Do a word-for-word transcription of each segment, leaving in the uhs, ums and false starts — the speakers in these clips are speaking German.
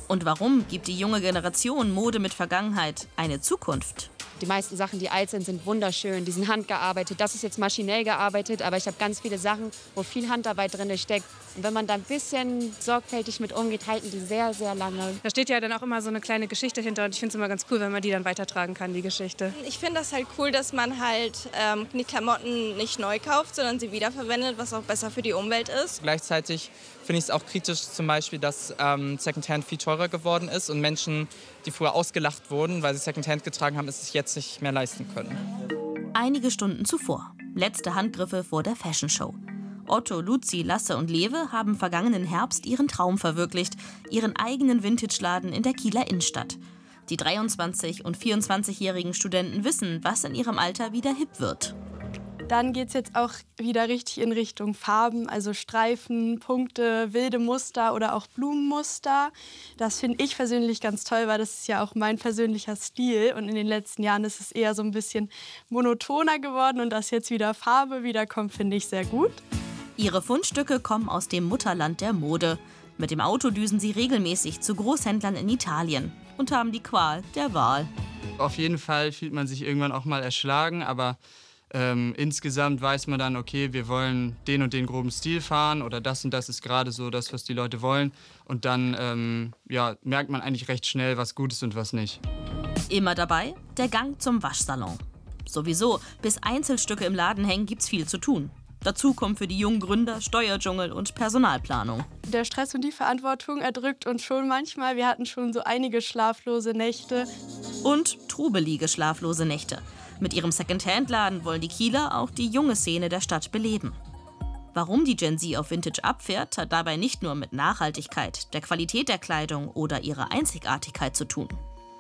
Und warum gibt die junge Generation Mode mit Vergangenheit eine Zukunft? Die meisten Sachen, die alt sind, sind wunderschön. Die sind handgearbeitet. Das ist jetzt maschinell gearbeitet, aber ich habe ganz viele Sachen, wo viel Handarbeit drin steckt. Und wenn man da ein bisschen sorgfältig mit umgeht, halten die sehr, sehr lange. Da steht ja dann auch immer so eine kleine Geschichte hinter und ich finde es immer ganz cool, wenn man die dann weitertragen kann, die Geschichte. Ich finde das halt cool, dass man halt ähm, die Klamotten nicht neu kauft, sondern sie wiederverwendet, was auch besser für die Umwelt ist. Gleichzeitig finde ich es auch kritisch zum Beispiel, dass ähm, Secondhand viel teurer geworden ist und Menschen, die früher ausgelacht wurden, weil sie Secondhand getragen haben, es sich jetzt nicht mehr leisten können. Einige Stunden zuvor. Letzte Handgriffe vor der Fashion Show. Otto, Luzi, Lasse und Lewe haben vergangenen Herbst ihren Traum verwirklicht. Ihren eigenen Vintage-Laden in der Kieler Innenstadt. Die dreiundzwanzig- und vierundzwanzigjährigen Studenten wissen, was in ihrem Alter wieder hip wird. Dann geht es jetzt auch wieder richtig in Richtung Farben, also Streifen, Punkte, wilde Muster oder auch Blumenmuster. Das finde ich persönlich ganz toll, weil das ist ja auch mein persönlicher Stil. Und in den letzten Jahren ist es eher so ein bisschen monotoner geworden. Und dass jetzt wieder Farbe wiederkommt, finde ich sehr gut. Ihre Fundstücke kommen aus dem Mutterland der Mode. Mit dem Auto düsen sie regelmäßig zu Großhändlern in Italien und haben die Qual der Wahl. Auf jeden Fall fühlt man sich irgendwann auch mal erschlagen, aber Ähm, insgesamt weiß man dann, okay, wir wollen den und den groben Stil fahren oder das und das ist gerade so das, was die Leute wollen. Und dann ähm, ja, merkt man eigentlich recht schnell, was gut ist und was nicht. Immer dabei der Gang zum Waschsalon. Sowieso, bis Einzelstücke im Laden hängen, gibt's viel zu tun. Dazu kommt für die jungen Gründer Steuerdschungel und Personalplanung. Der Stress und die Verantwortung erdrückt uns schon manchmal. Wir hatten schon so einige schlaflose Nächte. Und trubelige schlaflose Nächte. Mit ihrem Secondhand-Laden wollen die Kieler auch die junge Szene der Stadt beleben. Warum die Gen Z auf Vintage abfährt, hat dabei nicht nur mit Nachhaltigkeit, der Qualität der Kleidung oder ihrer Einzigartigkeit zu tun.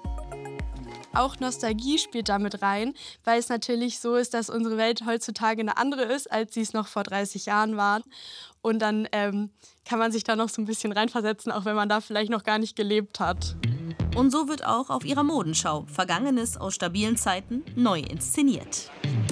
Auch Nostalgie spielt damit rein, weil es natürlich so ist, dass unsere Welt heutzutage eine andere ist, als sie es noch vor dreißig Jahren war. Und dann ähm, kann man sich da noch so ein bisschen reinversetzen, auch wenn man da vielleicht noch gar nicht gelebt hat. Und so wird auch auf ihrer Modenschau Vergangenes aus stabilen Zeiten neu inszeniert.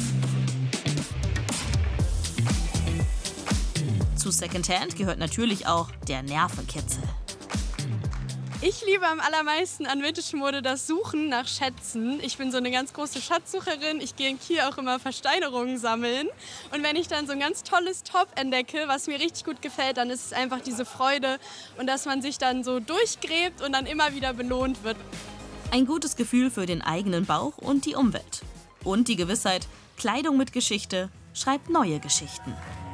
Zu Secondhand gehört natürlich auch der Nervenkitzel. Ich liebe am allermeisten an Vintage-Mode das Suchen nach Schätzen. Ich bin so eine ganz große Schatzsucherin. Ich gehe in Kiel auch immer Versteinerungen sammeln. Und wenn ich dann so ein ganz tolles Top entdecke, was mir richtig gut gefällt, dann ist es einfach diese Freude und dass man sich dann so durchgräbt und dann immer wieder belohnt wird. Ein gutes Gefühl für den eigenen Bauch und die Umwelt. Und die Gewissheit, Kleidung mit Geschichte schreibt neue Geschichten.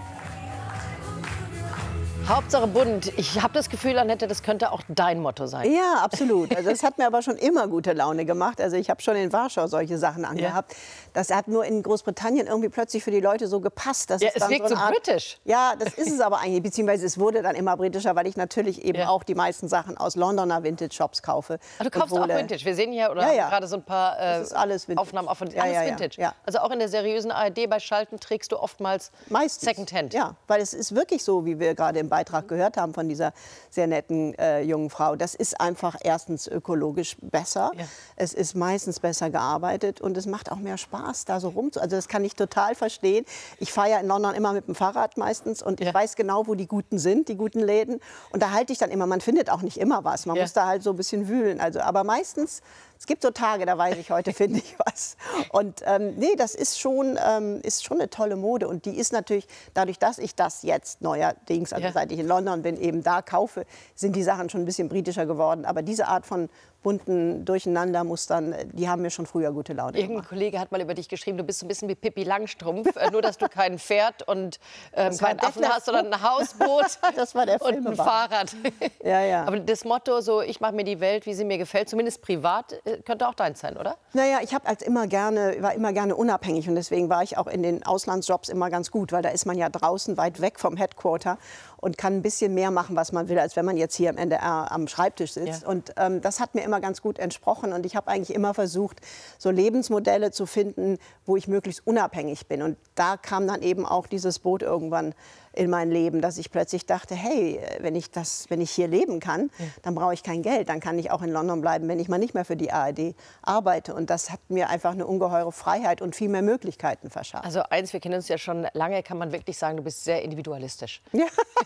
Hauptsache bunt. Ich habe das Gefühl, Annette, das könnte auch dein Motto sein. Ja, absolut. Also das hat mir aber schon immer gute Laune gemacht. Also ich habe schon in Warschau solche Sachen angehabt. Ja. Das hat nur in Großbritannien irgendwie plötzlich für die Leute so gepasst. Dass ja, es, es dann wirkt so, so Art, britisch. Ja, das ist es aber eigentlich. Beziehungsweise es wurde dann immer britischer, weil ich natürlich eben ja. auch die meisten Sachen aus Londoner Vintage-Shops kaufe. Aber du kaufst Obwohl, auch Vintage. Wir sehen hier oder ja, ja. gerade so ein paar äh, das ist alles Aufnahmen auch von ja, alles ja, Vintage. Ja. Also auch in der seriösen A R D bei Schalten trägst du oftmals Meistens. Secondhand. Ja, weil es ist wirklich so, wie wir gerade im Beitrag gehört haben von dieser sehr netten äh, jungen Frau. Das ist einfach erstens ökologisch besser. Ja. Es ist meistens besser gearbeitet und es macht auch mehr Spaß, da so rum zu. Also das kann ich total verstehen. Ich fahre ja in London immer mit dem Fahrrad meistens und ich ja. weiß genau, wo die Guten sind, die guten Läden. Und da halte ich dann immer. Man findet auch nicht immer was. Man ja. muss da halt so ein bisschen wühlen. Also, aber meistens, es gibt so Tage, da weiß ich, heute finde ich was. Und ähm, nee, das ist schon, ähm, ist schon eine tolle Mode. Und die ist natürlich, dadurch, dass ich das jetzt neuerdings, also ja. seit ich in London bin, eben da kaufe, sind die Sachen schon ein bisschen britischer geworden. Aber diese Art von bunten Durcheinandermustern, die haben mir schon früher gute Laune gemacht. Irgendein Kollege hat mal über dich geschrieben, du bist so ein bisschen wie Pippi Langstrumpf, nur dass du kein Pferd und ähm, kein Affen hast, sondern ein Hausboot das war der und ein Fahrrad. Ja, ja. Aber das Motto, so ich mache mir die Welt, wie sie mir gefällt, zumindest privat, könnte auch deins sein, oder? Naja, ich habe als immer gerne, war immer gerne unabhängig und deswegen war ich auch in den Auslandsjobs immer ganz gut, weil da ist man ja draußen weit weg vom Headquarter und kann ein bisschen mehr machen, was man will, als wenn man jetzt hier im N D R am Schreibtisch sitzt. Ja. Und ähm, das hat mir immer ganz gut entsprochen. Und ich habe eigentlich immer versucht, so Lebensmodelle zu finden, wo ich möglichst unabhängig bin. Und da kam dann eben auch dieses Boot irgendwann in mein Leben, dass ich plötzlich dachte, hey, wenn ich, das, wenn ich hier leben kann, ja. dann brauche ich kein Geld. Dann kann ich auch in London bleiben, wenn ich mal nicht mehr für die A R D arbeite. Und das hat mir einfach eine ungeheure Freiheit und viel mehr Möglichkeiten verschafft. Also eins, wir kennen uns ja schon lange, kann man wirklich sagen, du bist sehr individualistisch. Ja.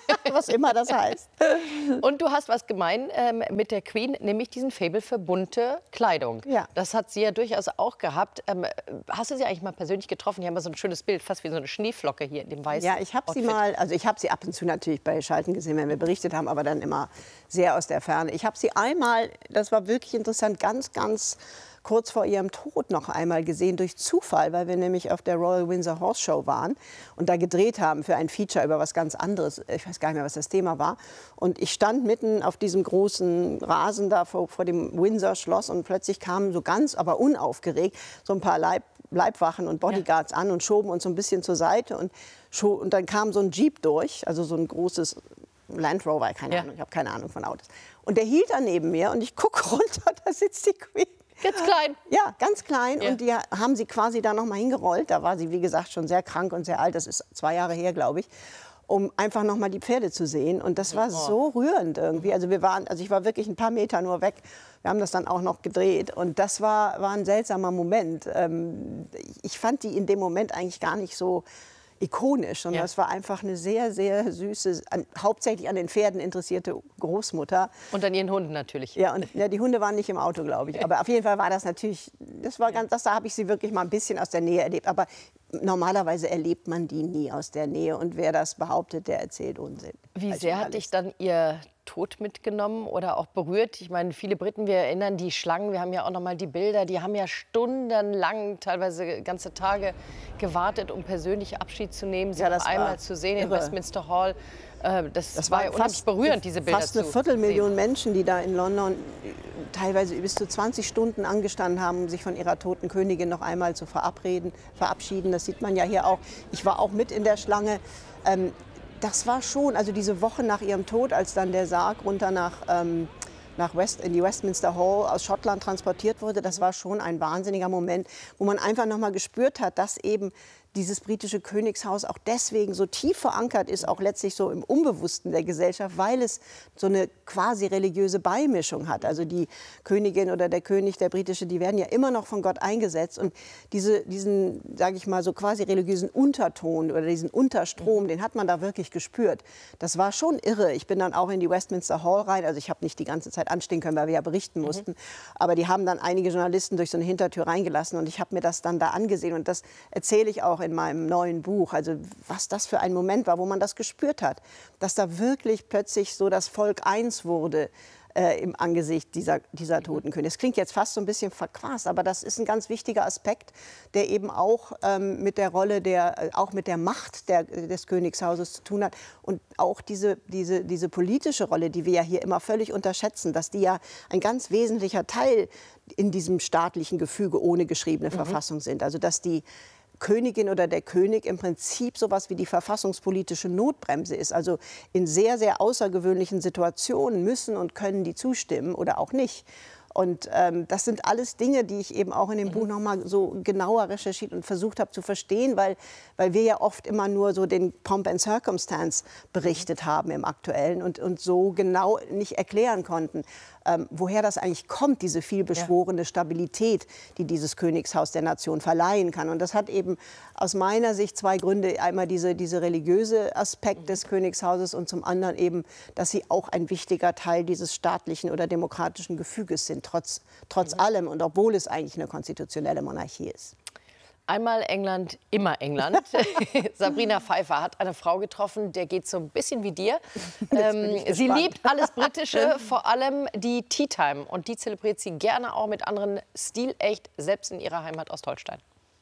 was immer das heißt. Und du hast was gemein ähm, mit der Queen, nämlich diesen Faible für bunte Kleidung. Ja. Das hat sie ja durchaus auch gehabt. Ähm, hast du sie eigentlich mal persönlich getroffen? Die haben ja so ein schönes Bild, fast wie so eine Schneeflocke hier in dem weißen Ja, ich habe sie mal, also ich habe sie ab und zu natürlich bei Schalten gesehen, wenn wir berichtet haben, aber dann immer sehr aus der Ferne. Ich habe sie einmal, das war wirklich interessant, ganz, ganz kurz vor ihrem Tod noch einmal gesehen, durch Zufall, weil wir nämlich auf der Royal Windsor Horse Show waren und da gedreht haben für ein Feature über was ganz anderes. Ich weiß gar nicht mehr, was das Thema war. Und ich stand mitten auf diesem großen Rasen da vor, vor dem Windsor-Schloss und plötzlich kamen so ganz, aber unaufgeregt, so ein paar Leib, Leibwachen und Bodyguards ja. an und schoben uns so ein bisschen zur Seite. Und, und dann kam so ein Jeep durch, also so ein großes Land Rover, keine ja. Ahnung, ich habe keine Ahnung von Autos. Und der hielt da neben mir und ich gucke runter, da sitzt die Queen. Ganz klein. Ja, ganz klein. Ja. Und die haben sie quasi da noch mal hingerollt. Da war sie, wie gesagt, schon sehr krank und sehr alt. Das ist zwei Jahre her, glaube ich. Um einfach noch mal die Pferde zu sehen. Und das war oh. so rührend irgendwie. Also wir waren, also ich war wirklich ein paar Meter nur weg. Wir haben das dann auch noch gedreht. Und das war, war ein seltsamer Moment. Ähm, ich fand die in dem Moment eigentlich gar nicht so ikonisch. Und ja. das war einfach eine sehr, sehr süße, an, hauptsächlich an den Pferden interessierte Großmutter. Und an ihren Hunden natürlich. Ja, und ja, die Hunde waren nicht im Auto, glaube ich. Aber auf jeden Fall war das natürlich, das war ganz, das, da habe ich sie wirklich mal ein bisschen aus der Nähe erlebt. Aber normalerweise erlebt man die nie aus der Nähe. Und wer das behauptet, der erzählt Unsinn. Wie sehr hat dich dann ihr Tod mitgenommen oder auch berührt? Ich meine, viele Briten, wir erinnern die Schlangen, wir haben ja auch noch mal die Bilder, die haben ja stundenlang, teilweise ganze Tage gewartet, um persönlich Abschied zu nehmen, sie ja, noch einmal zu sehen in Westminster Hall. Äh, das, das war ja unheimlich berührend, diese Bilder fast eine Viertelmillion Menschen, die da in London teilweise bis zu zwanzig Stunden angestanden haben, um sich von ihrer toten Königin noch einmal zu verabreden, verabschieden. Das sieht man ja hier auch. Ich war auch mit in der Schlange. Ähm, Das war schon, also diese Woche nach ihrem Tod, als dann der Sarg runter nach, ähm, nach West, in die Westminster Hall aus Schottland transportiert wurde, das war schon ein wahnsinniger Moment, wo man einfach noch mal gespürt hat, dass eben dieses britische Königshaus auch deswegen so tief verankert ist, auch letztlich so im Unbewussten der Gesellschaft, weil es so eine quasi religiöse Beimischung hat. Also die Königin oder der König, der britische, die werden ja immer noch von Gott eingesetzt. Und diese, diesen, sage ich mal, so quasi religiösen Unterton oder diesen Unterstrom, den hat man da wirklich gespürt. Das war schon irre. Ich bin dann auch in die Westminster Hall rein. Also ich habe nicht die ganze Zeit anstehen können, weil wir ja berichten mussten. Mhm. Aber die haben dann einige Journalisten durch so eine Hintertür reingelassen. Und ich habe mir das dann da angesehen. Und das erzähle ich auch in meinem neuen Buch, also was das für ein Moment war, wo man das gespürt hat, dass da wirklich plötzlich so das Volk eins wurde äh, im Angesicht dieser, dieser toten Königin. Das klingt jetzt fast so ein bisschen verquast, aber das ist ein ganz wichtiger Aspekt, der eben auch ähm, mit der Rolle, der, äh, auch mit der Macht der, des Königshauses zu tun hat und auch diese, diese, diese politische Rolle, die wir ja hier immer völlig unterschätzen, dass die ja ein ganz wesentlicher Teil in diesem staatlichen Gefüge ohne geschriebene mhm. Verfassung sind. Also dass die Königin oder der König im Prinzip sowas wie die verfassungspolitische Notbremse ist. Also in sehr, sehr außergewöhnlichen Situationen müssen und können die zustimmen oder auch nicht. Und ähm, das sind alles Dinge, die ich eben auch in dem mhm. Buch noch mal so genauer recherchiert und versucht habe zu verstehen, weil, weil wir ja oft immer nur so den Pomp and Circumstance berichtet haben im Aktuellen und, und so genau nicht erklären konnten, ähm, woher das eigentlich kommt, diese vielbeschworene ja. Stabilität, die dieses Königshaus der Nation verleihen kann. Und das hat eben aus meiner Sicht zwei Gründe. Einmal diese, diese religiöse Aspekt mhm. des Königshauses und zum anderen eben, dass sie auch ein wichtiger Teil dieses staatlichen oder demokratischen Gefüges sind. Trotz, trotz mhm. allem und obwohl es eigentlich eine konstitutionelle Monarchie ist. Einmal England, immer England. Sabrina Pfeiffer hat eine Frau getroffen, der geht so ein bisschen wie dir. Ähm, sie liebt alles Britische, vor allem die Tea Time. Und die zelebriert sie gerne auch mit anderen stilecht, selbst in ihrer Heimat Ostholstein.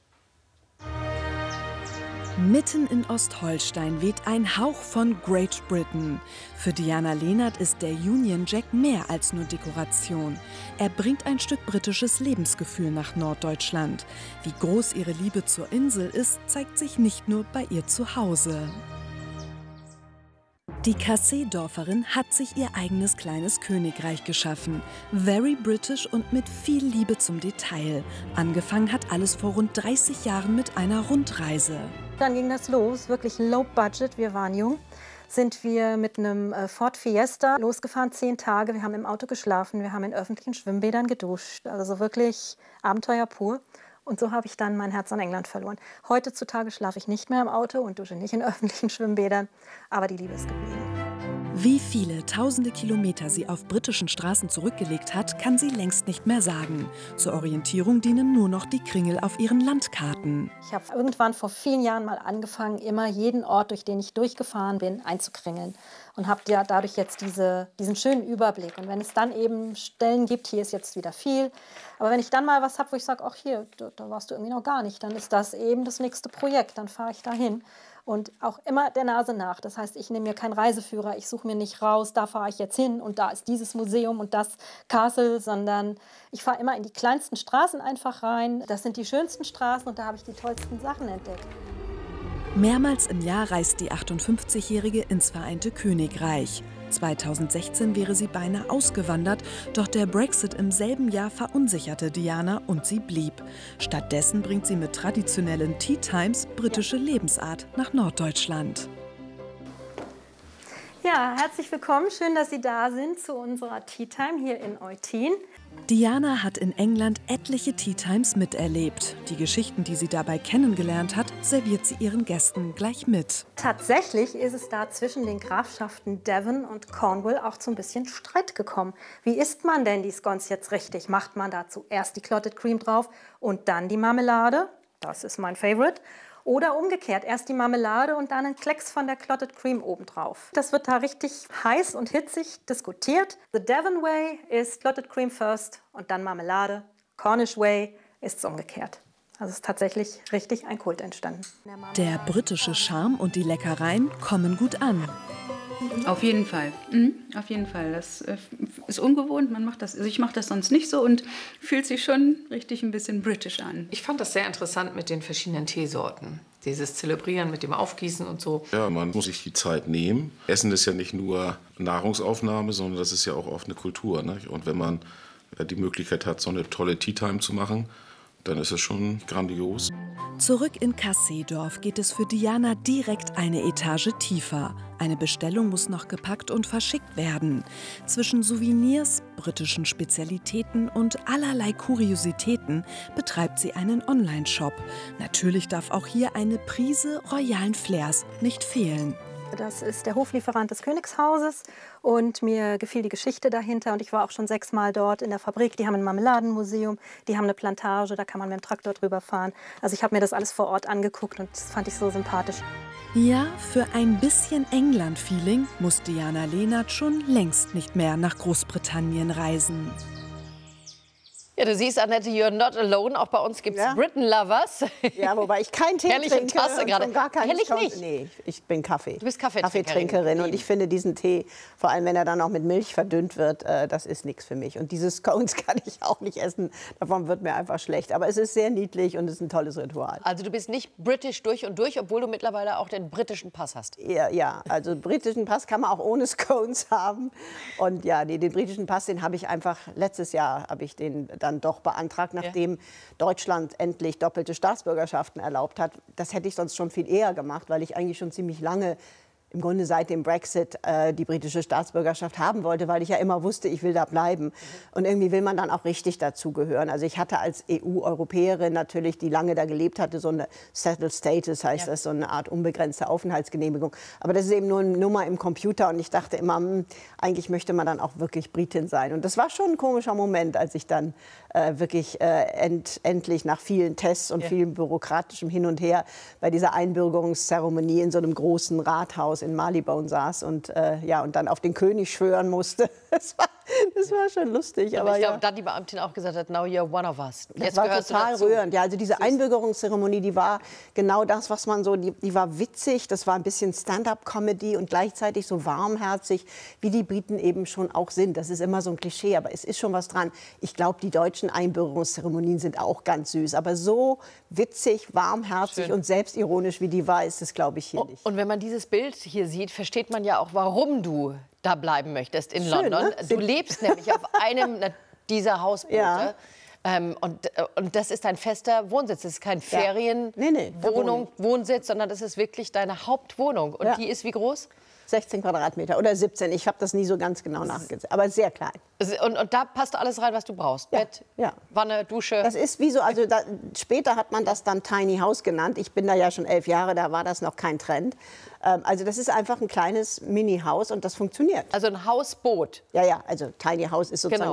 Mitten in Ostholstein weht ein Hauch von Great Britain. Für Diana Lehnert ist der Union Jack mehr als nur Dekoration. Er bringt ein Stück britisches Lebensgefühl nach Norddeutschland. Wie groß ihre Liebe zur Insel ist, zeigt sich nicht nur bei ihr zu Hause. Die Cassee-Dorferin hat sich ihr eigenes kleines Königreich geschaffen. Very British und mit viel Liebe zum Detail. Angefangen hat alles vor rund dreißig Jahren mit einer Rundreise. Dann ging das los, wirklich low budget, wir waren jung. Sind wir mit einem Ford Fiesta losgefahren, zehn Tage. Wir haben im Auto geschlafen, wir haben in öffentlichen Schwimmbädern geduscht. Also wirklich Abenteuer pur. Und so habe ich dann mein Herz an England verloren. Heutzutage schlafe ich nicht mehr im Auto und dusche nicht in öffentlichen Schwimmbädern, aber die Liebe ist geblieben. Wie viele tausende Kilometer sie auf britischen Straßen zurückgelegt hat, kann sie längst nicht mehr sagen. Zur Orientierung dienen nur noch die Kringel auf ihren Landkarten. Ich habe irgendwann vor vielen Jahren mal angefangen, immer jeden Ort, durch den ich durchgefahren bin, einzukringeln. Und habe ja dadurch jetzt diese, diesen schönen Überblick. Und wenn es dann eben Stellen gibt, hier ist jetzt wieder viel. Aber wenn ich dann mal was habe, wo ich sage, ach hier, da, da warst du irgendwie noch gar nicht, dann ist das eben das nächste Projekt. Dann fahre ich dahin. Und auch immer der Nase nach. Das heißt, ich nehme mir keinen Reiseführer, ich suche mir nicht raus, da fahre ich jetzt hin und da ist dieses Museum und das Castle, sondern ich fahre immer in die kleinsten Straßen einfach rein. Das sind die schönsten Straßen und da habe ich die tollsten Sachen entdeckt. Mehrmals im Jahr reist die achtundfünfzigjährige ins Vereinigte Königreich. zweitausendsechzehn wäre sie beinahe ausgewandert, doch der Brexit im selben Jahr verunsicherte Diana und sie blieb. Stattdessen bringt sie mit traditionellen Tea Times britische Lebensart nach Norddeutschland. Ja, herzlich willkommen. Schön, dass Sie da sind zu unserer Tea Time hier in Eutin. Diana hat in England etliche Tea Times miterlebt. Die Geschichten, die sie dabei kennengelernt hat, serviert sie ihren Gästen gleich mit. Tatsächlich ist es da zwischen den Grafschaften Devon und Cornwall auch zu ein bisschen Streit gekommen. Wie isst man denn die Scones jetzt richtig? Macht man da zuerst die Clotted Cream drauf und dann die Marmelade? Das ist mein Favorite. Oder umgekehrt, erst die Marmelade und dann ein Klecks von der Clotted Cream obendrauf. Das wird da richtig heiß und hitzig diskutiert. The Devon Way ist Clotted Cream first und dann Marmelade. Cornish Way ist es umgekehrt. Also es ist tatsächlich richtig ein Kult entstanden. Der britische Charme und die Leckereien kommen gut an. Auf jeden Fall, mhm, auf jeden Fall. Das äh, ist ungewohnt, man macht das, also ich mache das sonst nicht so und fühlt sich schon richtig ein bisschen britisch an. Ich fand das sehr interessant mit den verschiedenen Teesorten. Dieses Zelebrieren mit dem Aufgießen und so. Ja, man muss sich die Zeit nehmen. Essen ist ja nicht nur Nahrungsaufnahme, sondern das ist ja auch oft eine Kultur. Ne? Und wenn man ja, die Möglichkeit hat, so eine tolle Tea Time zu machen, dann ist es schon grandios. Zurück in Kasseedorf geht es für Diana direkt eine Etage tiefer. Eine Bestellung muss noch gepackt und verschickt werden. Zwischen Souvenirs, britischen Spezialitäten und allerlei Kuriositäten betreibt sie einen Online-Shop. Natürlich darf auch hier eine Prise royalen Flairs nicht fehlen. Das ist der Hoflieferant des Königshauses und mir gefiel die Geschichte dahinter und ich war auch schon sechsmal dort in der Fabrik. Die haben ein Marmeladenmuseum, die haben eine Plantage, da kann man mit dem Traktor drüber fahren. Also ich habe mir das alles vor Ort angeguckt und das fand ich so sympathisch. Ja, für ein bisschen England-Feeling muss Diana Lehnert schon längst nicht mehr nach Großbritannien reisen. Ja, du siehst, Annette, you're not alone. Auch bei uns gibt es ja. Britain Lovers. Ja, wobei ich keinen Tee Herrliche trinke. Tasse gerade. Gar Herrlich Scones. nicht. Nee, ich bin Kaffee. Du bist Kaffeetrinkerin. Kaffeetrinkerin. Und ich finde diesen Tee, vor allem wenn er dann auch mit Milch verdünnt wird, äh, das ist nichts für mich. Und diese Scones kann ich auch nicht essen. Davon wird mir einfach schlecht. Aber es ist sehr niedlich und es ist ein tolles Ritual. Also du bist nicht britisch durch und durch, obwohl du mittlerweile auch den britischen Pass hast. Ja, ja, also britischen Pass kann man auch ohne Scones haben. Und ja, nee, den britischen Pass, den habe ich einfach, letztes Jahr habe ich den dann doch beantragt, nachdem ja. Deutschland endlich doppelte Staatsbürgerschaften erlaubt hat. Das hätte ich sonst schon viel eher gemacht, weil ich eigentlich schon ziemlich lange, im Grunde seit dem Brexit, äh, die britische Staatsbürgerschaft haben wollte, weil ich ja immer wusste, ich will da bleiben. Mhm. Und irgendwie will man dann auch richtig dazugehören. Also ich hatte als E U-Europäerin natürlich, die lange da gelebt hatte, so eine Settled Status, heißt ja. das, so eine Art unbegrenzte Aufenthaltsgenehmigung. Aber das ist eben nur eine Nummer im Computer und ich dachte immer, mh, eigentlich möchte man dann auch wirklich Britin sein. Und das war schon ein komischer Moment, als ich dann äh, wirklich äh, end, endlich nach vielen Tests und ja. vielen bürokratischem Hin und Her bei dieser Einbürgerungszeremonie in so einem großen Rathaus in Marylebone saß und, äh, ja, und dann auf den König schwören musste. Das war, das war schon lustig. Aber, aber ich ja. glaube, dann die Beamtin auch gesagt hat, now you're one of us. Das Jetzt war total rührend. Ja, also diese Einbürgerungszeremonie, die war genau das, was man so, die, die war witzig, das war ein bisschen Stand-up-Comedy und gleichzeitig so warmherzig, wie die Briten eben schon auch sind. Das ist immer so ein Klischee, aber es ist schon was dran. Ich glaube, die deutschen Einbürgerungszeremonien sind auch ganz süß, aber so witzig, warmherzig Schön. und selbstironisch, wie die war, ist es, glaube ich, hier nicht. Und wenn man dieses Bild hier sieht, versteht man ja auch, warum du da bleiben möchtest in Schön, London. ne? Du lebst nämlich auf einem dieser Hausboote. Ja. Ähm, und, und das ist dein fester Wohnsitz. Das ist kein Ferienwohnung, ja. nee, nee, Wohnsitz, sondern das ist wirklich deine Hauptwohnung. Und ja. die ist wie groß? sechzehn Quadratmeter oder siebzehn. Ich habe das nie so ganz genau nachgezählt, aber sehr klein. Und, und da passt alles rein, was du brauchst? Ja, Bett, ja. Wanne, Dusche? Das ist wie so, also da, später hat man das dann Tiny House genannt. Ich bin da ja schon elf Jahre, da war das noch kein Trend. Ähm, also das ist einfach ein kleines Mini-Haus und das funktioniert. Also ein Hausboot? Ja, ja, also Tiny House ist sozusagen... Genau.